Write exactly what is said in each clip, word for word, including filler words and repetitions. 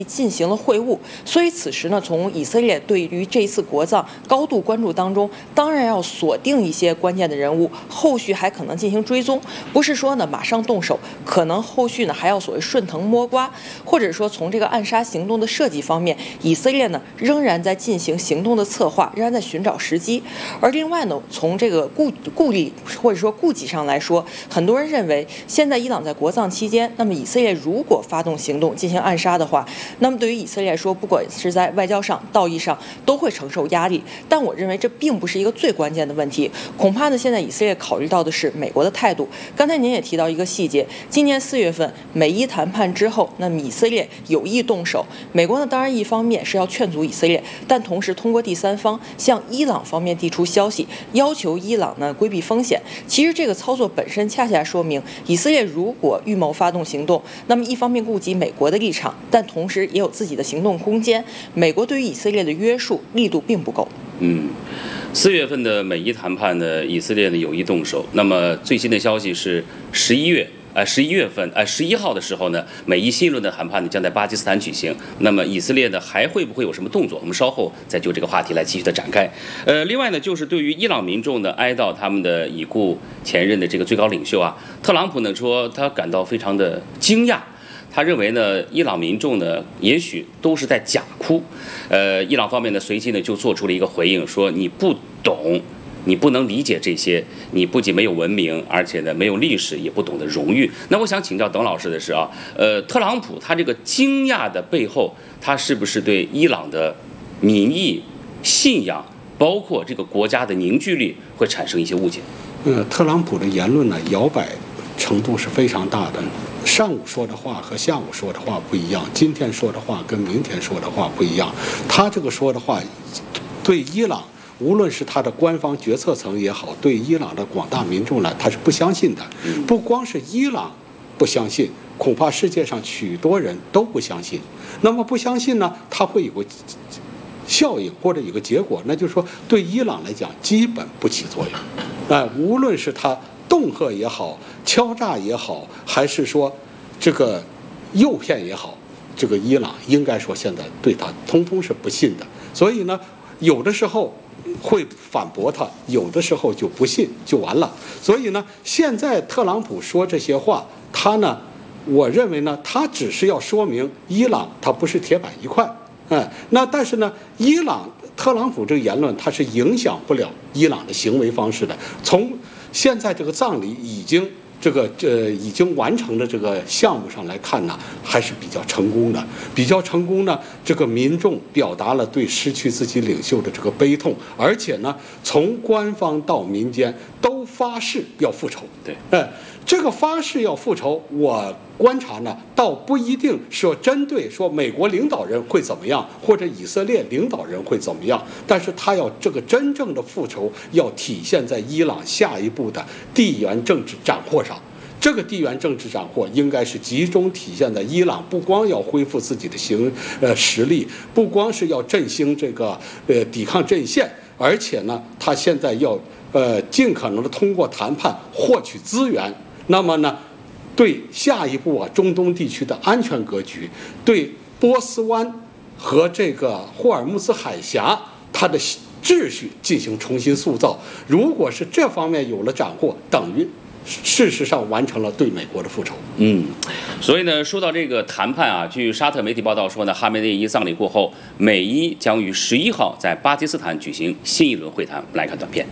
进行了会晤，所以此时呢，从以色列对于这一次国葬高度关注当中，当然要锁定一些关键的人物，后续还可能进行追踪，不是说呢马上动手，可能后续呢还要所谓顺藤摸瓜，或者说从这个暗杀行动的设计方面，以色列呢仍然在进行行动的策划，仍然在寻找时机。而另外呢，从这个顾顾虑或者说顾忌上来说，很多人认为现在伊朗在国葬期间，那么以色列如果发动行动进行暗杀的话，那么对于以色列来说，不管是在外交上、道义上，都会承受压力。但我认为这并不是一个最关键的问题，恐怕呢，现在以色列考虑到的是美国的态度。刚才您也提到一个细节，今年四月份美伊谈判之后，那么以色列有意动手，美国呢当然一方面是要劝阻以色列，但同时通过第三方向伊朗方面递出消息，要求伊朗呢规避风险。其实这个操作本身恰恰说明，以色列如果预谋发动行动，那么一方面顾及美国的立场，但同时也有自己的行动空间。美国对于以色列的约束力度并不够。 嗯，四月份的美伊谈判呢，以色列呢有意动手。那么最新的消息是十一月。呃，十一月份，呃，十一号的时候呢，美伊新一轮的谈判呢将在巴基斯坦举行。那么以色列呢还会不会有什么动作？我们稍后再就这个话题来继续的展开。呃，另外呢，就是对于伊朗民众呢哀悼他们的已故前任的这个最高领袖啊，特朗普呢说他感到非常的惊讶。他认为呢，伊朗民众呢，也许都是在假哭。呃，伊朗方面呢，随即呢就做出了一个回应，说你不懂，你不能理解这些，你不仅没有文明，而且呢没有历史，也不懂得荣誉。那我想请教董老师的是啊，呃，特朗普他这个惊讶的背后，他是不是对伊朗的民意、信仰，包括这个国家的凝聚力，会产生一些误解？ 呃，特朗普的言论呢，摇摆程度是非常大的。上午说的话和下午说的话不一样，今天说的话跟明天说的话不一样。他这个说的话，对伊朗，无论是他的官方决策层也好，对伊朗的广大民众呢，他是不相信的。不光是伊朗不相信，恐怕世界上许多人都不相信。那么不相信呢，它会有个效应或者有个结果，那就是说对伊朗来讲基本不起作用。哎、呃，无论是他恫吓也好，敲诈也好，还是说这个诱骗也好，这个伊朗应该说现在对他通通是不信的。所以呢，有的时候会反驳他，有的时候就不信就完了。所以呢，现在特朗普说这些话，他呢，我认为呢，他只是要说明伊朗它不是铁板一块。哎，那但是呢，伊朗特朗普这个言论，它是影响不了伊朗的行为方式的。从现在这个葬礼已经这个呃已经完成的这个项目上来看呢，还是比较成功的。比较成功呢，这个民众表达了对失去自己领袖的这个悲痛，而且呢，从官方到民间都发誓要复仇。 对， 哎，这个发誓要复仇，我观察呢，倒不一定说针对说美国领导人会怎么样，或者以色列领导人会怎么样，但是他要这个真正的复仇要体现在伊朗下一步的地缘政治斩获上。这个地缘政治斩获应该是集中体现在伊朗不光要恢复自己的行呃实力，不光是要振兴这个呃抵抗阵线，而且呢，他现在要呃尽可能的通过谈判获取资源。那么呢，对下一步啊中东地区的安全格局，对波斯湾和这个霍尔木兹海峡它的秩序进行重新塑造。如果是这方面有了斩获，等于事实上完成了对美国的复仇。 嗯，所以呢，说到这个谈判啊，据沙特媒体报道说呢，哈梅内伊葬礼过后，美伊将于十一号在巴基斯坦举行新一轮会谈。我们来看短片。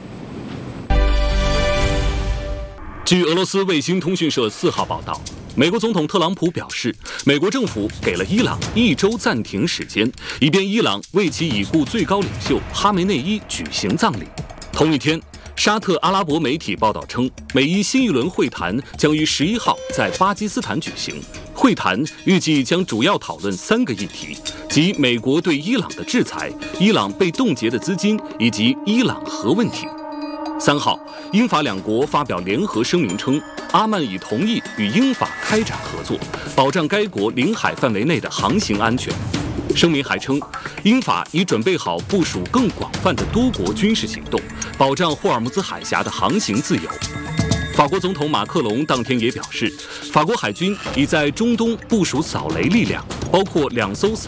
据俄罗斯卫星通讯社四号报道，美国总统特朗普表示，美国政府给了伊朗一周暂停时间，以便伊朗为其已故最高领袖哈梅内伊举行葬礼。同一天，沙特阿拉伯媒体报道称，美伊新一轮会谈将于十一号在巴基斯坦举行。会谈预计将主要讨论三个议题，即美国对伊朗的制裁、伊朗被冻结的资金以及伊朗核问题。三号，英法两国发表联合声明称，阿曼已同意与英法开展合作，保障该国领海范围内的航行安全。声明还称，英法已准备好部署更广泛的多国军事行动，保障霍尔木兹海峡的航行自由。法国总统马克龙当天也表示，法国海军已在中东部署扫雷力量， 包括两艘